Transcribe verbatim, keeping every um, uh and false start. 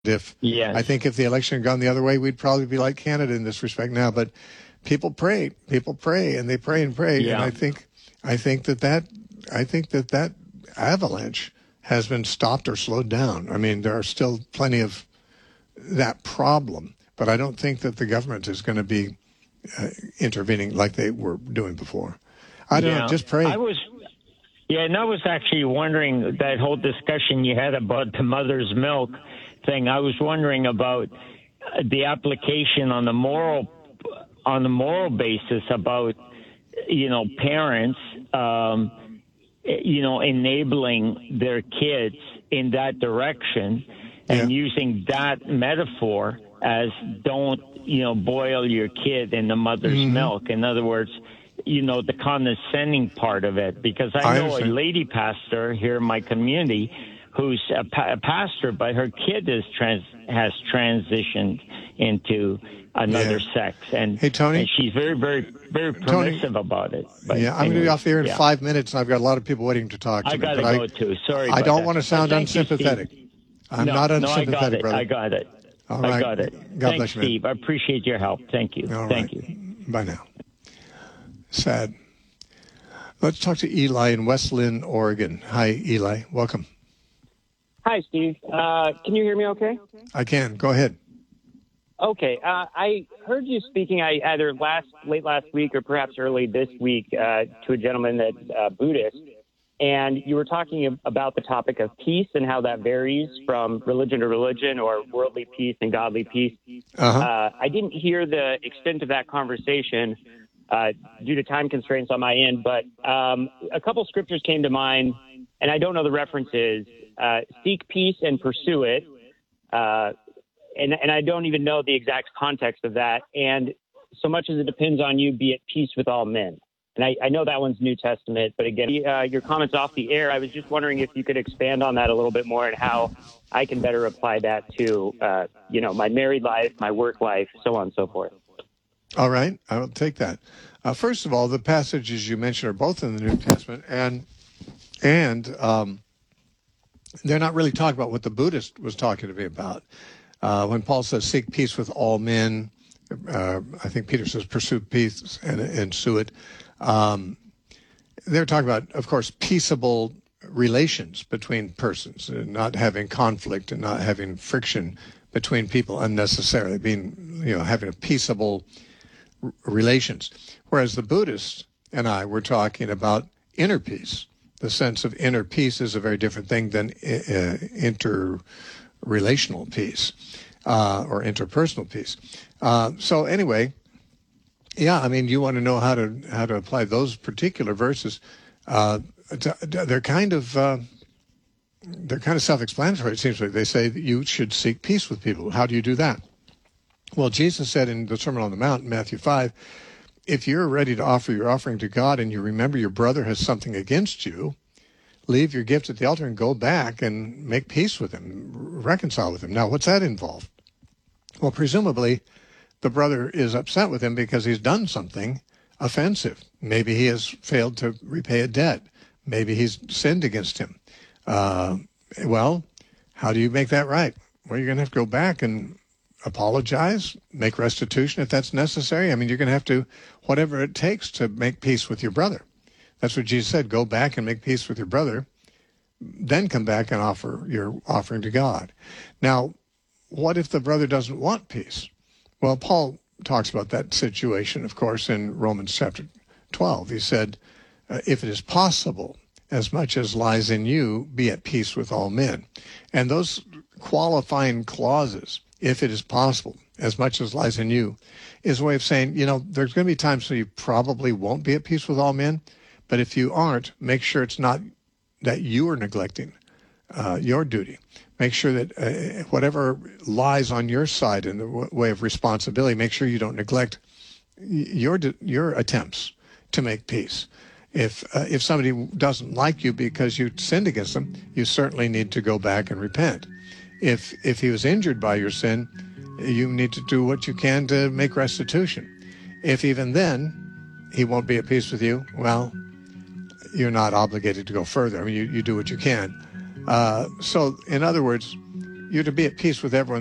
If yes. I think if the election had gone the other way, we'd probably be like Canada in this respect now. But people pray, people pray, and they pray and pray, yeah. and I think, I think that that, I think that that avalanche has been stopped or slowed down. I mean, there are still plenty of that problem, but I don't think that the government is going to be uh, intervening like they were doing before. I don't yeah. know. Just pray. I was. Yeah, and I was actually wondering that whole discussion you had about the mother's milk thing. I was wondering about the application on the moral on the moral basis about, you know, parents, um, you know, enabling their kids in that direction and yeah. using that metaphor as don't, you know, boil your kid in the mother's mm-hmm. milk. In other words, you know, the condescending part of it, because I, I know understand. a lady pastor here in my community who's a, pa- a pastor, but her kid is trans- has transitioned into another yeah. sex. And, hey, Tony, and she's very, very, very permissive Tony, about it. But yeah, I'm anyways, going to be off the air in yeah. five minutes, and I've got a lot of people waiting to talk to I me. got to but go, I, too. Sorry I about don't that. want to sound Well, thank unsympathetic. You, I'm no, not no, unsympathetic, I got it. brother. I got it. All right. I got it. God Thanks, bless you, man. Steve. I appreciate your help. Thank you. All Thank right. you. Bye now. Sad. Let's talk to Eli in West Lynn, Oregon. Hi, Eli. Welcome. Hi, Steve. Uh, can you hear me okay? I can. Go ahead. Okay. Uh, I heard you speaking I, either last late last week or perhaps early this week uh, to a gentleman that's uh, Buddhist, and you were talking about the topic of peace and how that varies from religion to religion, or worldly peace and godly peace. Uh-huh. Uh, I didn't hear the extent of that conversation uh, due to time constraints on my end, but um, a couple scriptures came to mind, and I don't know the references. Uh, seek peace and pursue it. Uh, and, and I don't even know the exact context of that. And so much as it depends on you, be at peace with all men. And I, I know that one's New Testament, but again, uh, your comments off the air, I was just wondering if you could expand on that a little bit more and how I can better apply that to, uh, you know, my married life, my work life, so on and so forth. All right. I will take that. Uh, first of all, the passages you mentioned are both in the New Testament, and, and, um, they're not really talking about what the Buddhist was talking to me about. Uh, when Paul says, seek peace with all men, uh, I think Peter says, pursue peace and, and sue it. Um, they're talking about, of course, peaceable relations between persons, and not having conflict and not having friction between people unnecessarily, being, you know, having a peaceable r- relations. Whereas the Buddhists and I were talking about inner peace. The sense of inner peace is a very different thing than uh, interrelational peace uh, or interpersonal peace. Uh, so anyway, yeah, I mean, you want to know how to how to apply those particular verses. Uh, they're kind of uh, they're kind of self-explanatory. It seems like they say that you should seek peace with people. How do you do that? Well, Jesus said in the Sermon on the Mount, in Matthew five, if you're ready to offer your offering to God and you remember your brother has something against you, leave your gift at the altar and go back and make peace with him, reconcile with him. Now, what's that involve? Well, presumably, the brother is upset with him because he's done something offensive. Maybe he has failed to repay a debt. Maybe he's sinned against him. Uh, well, how do you make that right? Well, you're going to have to go back and apologize, make restitution if that's necessary. I mean, you're going to have to, whatever it takes to make peace with your brother. That's what Jesus said. Go back and make peace with your brother, then come back and offer your offering to God. Now, what if the brother doesn't want peace? Well, Paul talks about that situation, of course, in Romans chapter twelve. He said, uh, if it is possible, as much as lies in you, be at peace with all men. And those qualifying clauses, if it is possible, as much as lies in you, is a way of saying, you know, there's going to be times when you probably won't be at peace with all men, but if you aren't, make sure it's not that you are neglecting uh, your duty. Make sure that uh, whatever lies on your side in the w- way of responsibility, make sure you don't neglect your your attempts to make peace. If uh, if somebody doesn't like you because you sinned against them, you certainly need to go back and repent. If if he was injured by your sin, you need to do what you can to make restitution. If even then he won't be at peace with you, well, you're not obligated to go further. I mean, you, you do what you can. Uh, so, in other words, you're to be at peace with everyone